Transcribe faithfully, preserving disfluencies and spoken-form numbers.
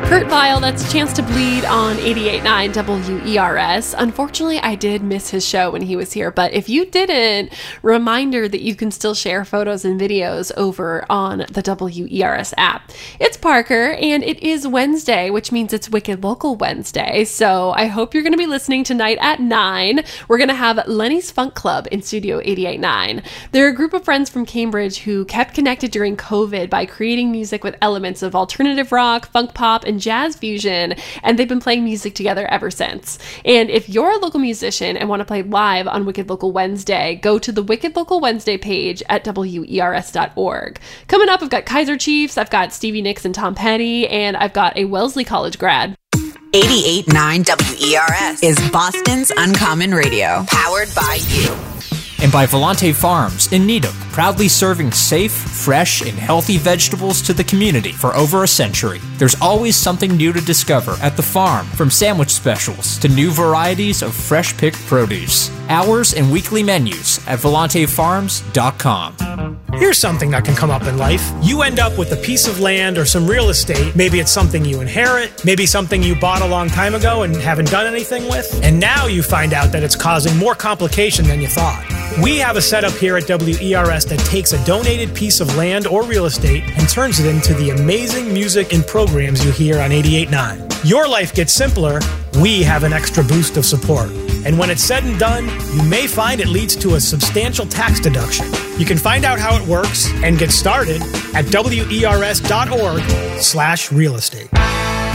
Kurt Vile, that's Chance to Bleed on eighty-eight point nine W E R S. Unfortunately, I did miss his show when he was here, but if you didn't, reminder that you can still share photos and videos over on the W E R S app. It's Parker, and it is Wednesday, which means it's Wicked Local Wednesday, so I hope you're going to be listening tonight at nine. We're going to have Lenny's Funk Club in Studio eighty-eight point nine. They're a group of friends from Cambridge who kept connected during COVID by creating music with elements of alternative rock, funk pop, and jazz fusion, and they've been playing music together ever since. And if you're a local musician and want to play live on Wicked Local Wednesday, go to the Wicked Local Wednesday page at W E R S dot org. Coming up, I've got Kaiser Chiefs, I've got Stevie Nicks and Tom Petty, and I've got a Wellesley College grad. eighty-eight point nine W E R S is Boston's Uncommon Radio, powered by you. And by Volante Farms in Needham, proudly serving safe, fresh, and healthy vegetables to the community for over a century. There's always something new to discover at the farm, from sandwich specials to new varieties of fresh-picked produce. Hours and weekly menus at volante farms dot com. Here's something that can come up in life. You end up with a piece of land or some real estate. Maybe it's something you inherit, maybe something you bought a long time ago and haven't done anything with, and now you find out that it's causing more complication than you thought. We have a setup here at W E R S that takes a donated piece of land or real estate and turns it into the amazing music and programs you hear on eighty-eight point nine. Your life gets simpler, we have an extra boost of support. And when it's said and done, you may find it leads to a substantial tax deduction. You can find out how it works and get started at W E R S dot org slash real estate.